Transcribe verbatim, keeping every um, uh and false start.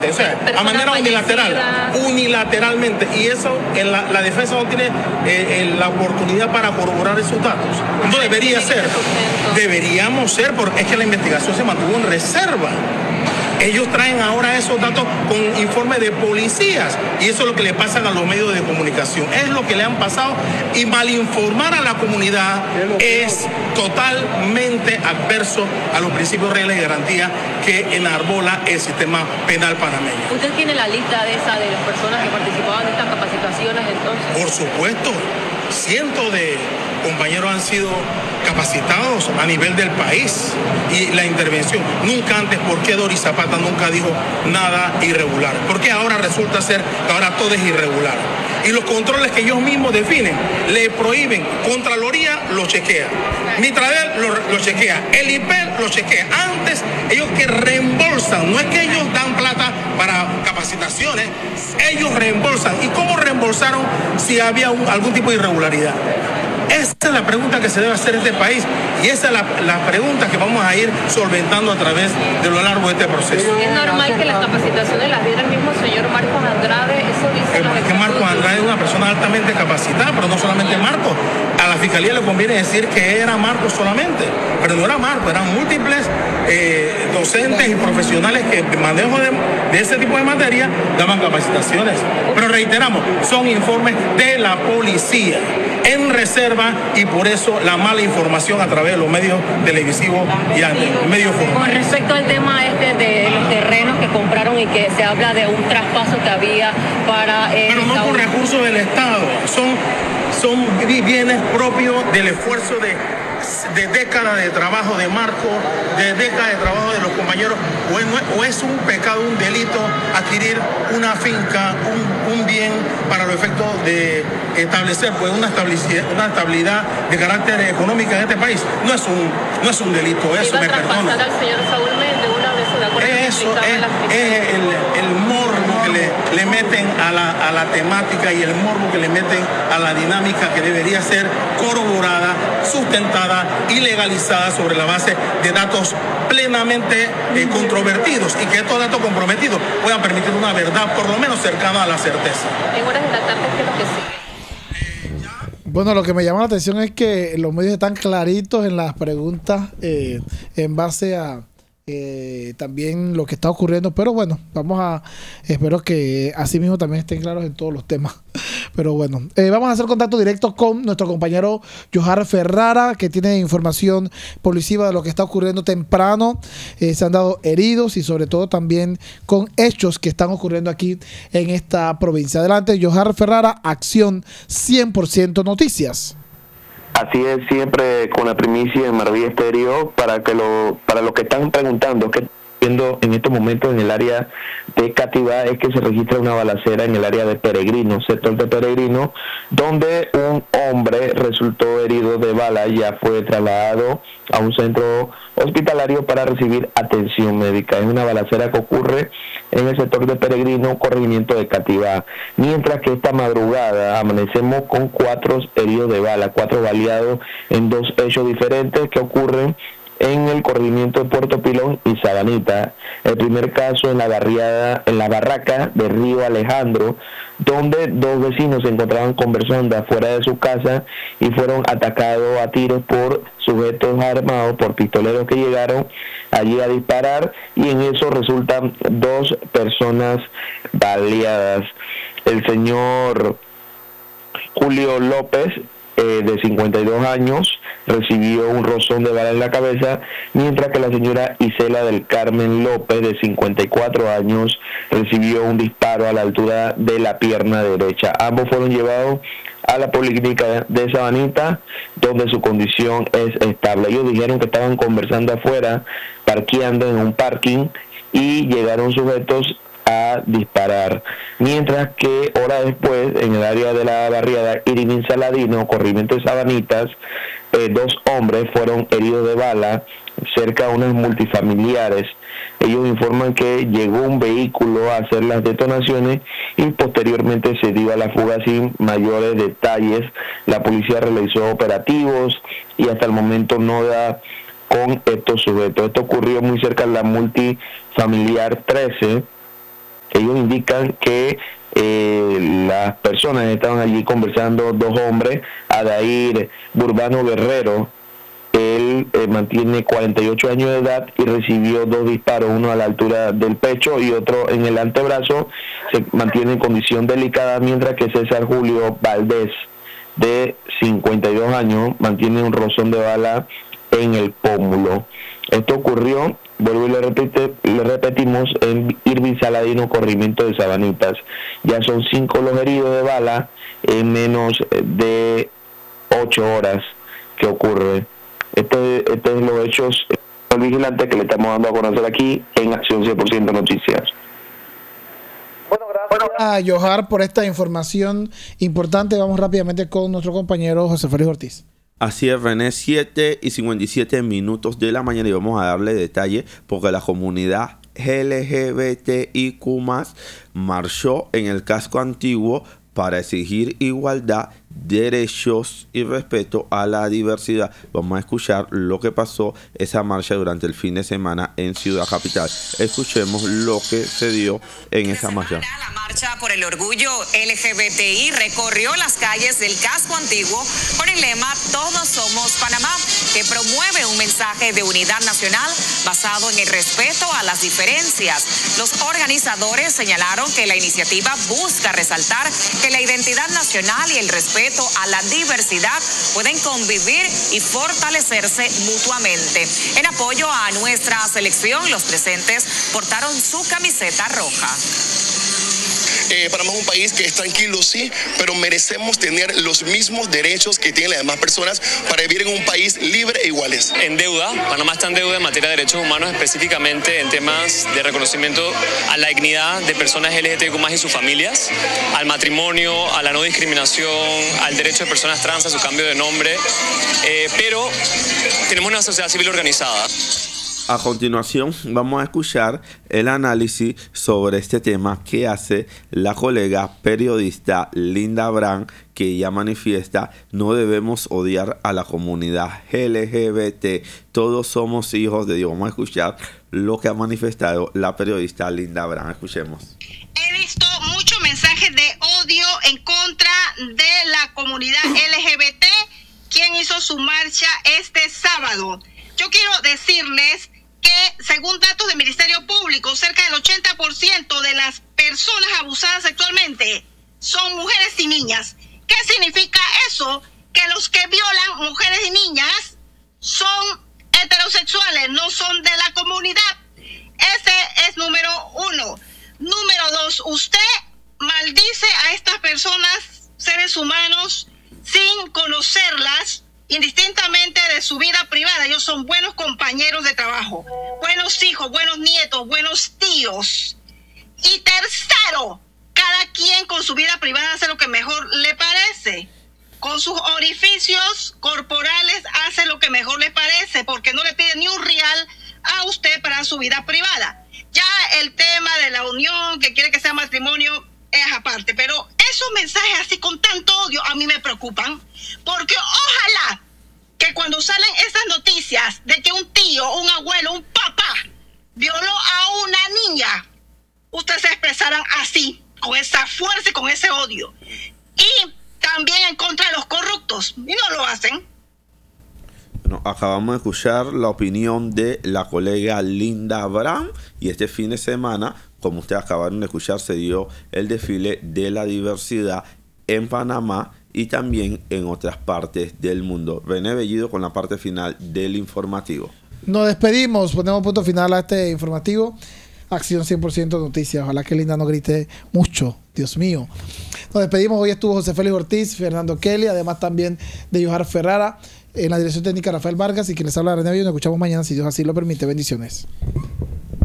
O sea, a manera unilateral, unilateralmente, y eso en la, la defensa no tiene eh, en la oportunidad para corroborar esos datos. No debería ser, deberíamos ser, porque es que la investigación se mantuvo en reserva. Ellos traen ahora esos datos con informes de policías y eso es lo que le pasan a los medios de comunicación. Es lo que le han pasado y malinformar a la comunidad es totalmente adverso a los principios, reglas y garantías que enarbola el sistema penal panameño. ¿Usted tiene la lista de esa de las personas que participaban en estas capacitaciones entonces? Por supuesto, cientos de compañeros han sido capacitados a nivel del país y la intervención. Nunca antes, ¿por qué Doris Zapata nunca dijo nada irregular? ¿Por qué ahora resulta ser que ahora todo es irregular? Y los controles que ellos mismos definen, le prohíben. Contraloría lo chequea, Mitradel lo, lo chequea, el I P E L lo chequea. Antes, ellos que reembolsan, no es que ellos dan plata para capacitaciones, ellos reembolsan. ¿Y cómo reembolsaron si había un, algún tipo de irregularidad? Esa es la pregunta que se debe hacer en este país y esa es la, la pregunta que vamos a ir solventando a través de lo largo de este proceso. ¿Es normal que las capacitaciones las diera el mismo señor Marcos Andrade? Eso dice el, Es que Marcos Andrade es una persona altamente capacitada, pero no solamente Marcos. A la Fiscalía le conviene decir que era Marcos solamente, pero no era Marcos, eran múltiples eh, docentes y profesionales que de manejo de, de ese tipo de materia daban capacitaciones. Pero reiteramos, son informes de la policía en reserva y por eso la mala información a través de los medios televisivos y medios formales. Con respecto al tema este de los terrenos que compraron y que se habla de un traspaso que había para... Eh, Pero no con recursos del Estado, son, son bienes propios del esfuerzo de... de décadas de trabajo de Marco, de décadas de trabajo de los compañeros, o es, o es un pecado, un delito adquirir una finca, un, un bien para los efectos de establecer pues una estabilidad, una estabilidad de carácter económico en este país. No es un, no es un delito, eso me perdona. Al señor Saúl Méndez, una vez de acuerdo eso es, es el, el morbo que le, le meten a la, a la temática y el morbo que le meten a la dinámica que debería ser corroborada, sustentada y legalizada sobre la base de datos plenamente eh, controvertidos y que estos datos comprometidos puedan permitir una verdad por lo menos cercana a la certeza. En horas de la tarde, ¿qué es lo que sigue? Bueno, lo que me llama la atención es que los medios están claritos en las preguntas eh, en base a eh, también lo que está ocurriendo, pero bueno, vamos a, espero que así mismo también estén claros en todos los temas. Pero bueno, eh, vamos a hacer contacto directo con nuestro compañero Johar Ferrara, que tiene información policiva de lo que está ocurriendo temprano. Eh, se han dado heridos y sobre todo también con hechos que están ocurriendo aquí en esta provincia. Adelante, Johar Ferrara, Acción cien por ciento Noticias. Así es, siempre con la primicia en Maravilla Estéreo, para que lo, para los que están preguntando qué viendo en estos momentos en el área de Cativá es que se registra una balacera en el área de Peregrino, sector de Peregrino, donde un hombre resultó herido de bala, ya fue trasladado a un centro hospitalario para recibir atención médica. Es una balacera que ocurre en el sector de Peregrino, corregimiento de Cativá, mientras que esta madrugada amanecemos con cuatro heridos de bala, cuatro baleados en dos hechos diferentes que ocurren en el corregimiento de Puerto Pilón y Sabanita. El primer caso en la barriada, en la barraca de Río Alejandro, donde dos vecinos se encontraban conversando afuera de su casa y fueron atacados a tiros por sujetos armados, por pistoleros que llegaron allí a disparar, y en eso resultan dos personas baleadas. El señor Julio López, eh, de cincuenta y dos años, recibió un rozón de bala en la cabeza, mientras que la señora Isela del Carmen López, de cincuenta y cuatro años, recibió un disparo a la altura de la pierna derecha. Ambos fueron llevados a la policlínica de Sabanita, donde su condición es estable. Ellos dijeron que estaban conversando afuera, parqueando en un parking, y llegaron sujetos a disparar, mientras que horas después en el área de la barriada Irinín Saladino, corregimiento de Sabanitas, eh, dos hombres fueron heridos de bala cerca de unas multifamiliares. Ellos informan que llegó un vehículo a hacer las detonaciones y posteriormente se dio a la fuga sin mayores detalles. La policía realizó operativos y hasta el momento no da con estos sujetos. Esto ocurrió muy cerca de la multifamiliar trece, Ellos indican que eh, las personas estaban allí conversando, dos hombres, Adair Burbano Guerrero, él eh, mantiene cuarenta y ocho años de edad y recibió dos disparos, uno a la altura del pecho y otro en el antebrazo, se mantiene en condición delicada, mientras que César Julio Valdés, de cincuenta y dos años, mantiene un rozón de bala en el pómulo. Esto ocurrió, vuelvo y le, repite, le repetimos, en Irving Saladino, corregimiento de Sabanitas. Ya son cinco los heridos de bala en menos de ocho horas que ocurre. Estos este es los hechos vigilantes que le estamos dando a conocer aquí en Acción cien por ciento Noticias. Bueno, gracias a Johar por esta información importante. Vamos rápidamente con nuestro compañero José Félix Ortiz. Así es, René, siete y cincuenta y siete minutos de la mañana y vamos a darle detalle porque la comunidad L G B T I Q más, marchó en el casco antiguo para exigir igualdad, derechos y respeto a la diversidad. Vamos a escuchar lo que pasó esa marcha durante el fin de semana en Ciudad Capital. Escuchemos lo que se dio en esa marcha. La marcha por el orgullo L G B T I recorrió las calles del casco antiguo con el lema Todos somos Panamá, que promueve un mensaje de unidad nacional basado en el respeto a las diferencias. Los organizadores señalaron que la iniciativa busca resaltar que la identidad nacional y el respeto a la diversidad pueden convivir y fortalecerse mutuamente. En apoyo a nuestra selección, los presentes portaron su camiseta roja. Eh, Panamá es un país que es tranquilo, sí, pero merecemos tener los mismos derechos que tienen las demás personas para vivir en un país libre e iguales. En deuda, Panamá está en deuda en materia de derechos humanos, específicamente en temas de reconocimiento a la dignidad de personas L G B T Q más y sus familias, al matrimonio, a la no discriminación, al derecho de personas trans a su cambio de nombre, eh, pero tenemos una sociedad civil organizada. A continuación vamos a escuchar el análisis sobre este tema que hace la colega periodista Linda Brand, que ella manifiesta: no debemos odiar a la comunidad L G B T, todos somos hijos de Dios. Vamos a escuchar lo que ha manifestado la periodista Linda Brand. Escuchemos. He visto muchos mensajes de odio en contra de la comunidad L G B T, quien hizo su marcha este sábado. Yo quiero decirles que, según datos del Ministerio Público, cerca del ochenta por ciento de las personas abusadas sexualmente son mujeres y niñas. ¿Qué significa eso? Que los que violan mujeres y niñas son heterosexuales, no son de la comunidad. Ese es número uno. Número dos, usted maldice a estas personas, seres humanos, sin conocerlas, indistintamente de su vida privada. Ellos son buenos compañeros de trabajo, buenos hijos, buenos nietos, buenos tíos. Y tercero, cada quien con su vida privada hace lo que mejor le parece. Con sus orificios corporales hace lo que mejor le parece, porque no le pide ni un real a usted para su vida privada. Ya el tema de la unión, que quiere que sea matrimonio, es aparte. Pero esos mensajes así con tanto odio a mí me preocupan, porque ojalá que cuando salen esas noticias de que un tío, un abuelo, un papá violó a una niña, ustedes se expresaran así, con esa fuerza y con ese odio. Y también en contra de los corruptos, y no lo hacen. Bueno, acabamos de escuchar la opinión de la colega Linda Brand, y este fin de semana, como ustedes acabaron de escuchar, se dio el desfile de la diversidad en Panamá y también en otras partes del mundo. René Bellido con la parte final del informativo. Nos despedimos, ponemos punto final a este informativo. Acción cien por ciento Noticias. Ojalá que Linda no grite mucho, Dios mío. Nos despedimos. Hoy estuvo José Félix Ortiz, Fernando Kelly, además también de Johar Ferrara, en la dirección técnica Rafael Vargas, y quien les habla René Bellido. Nos escuchamos mañana, si Dios así lo permite. Bendiciones.